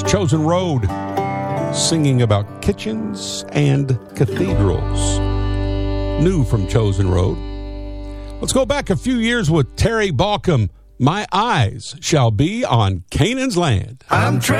It's Chosen Road, singing about kitchens and cathedrals. New from Chosen Road. Let's go back a few years with Terry Balcom. My eyes shall be on Canaan's land. I'm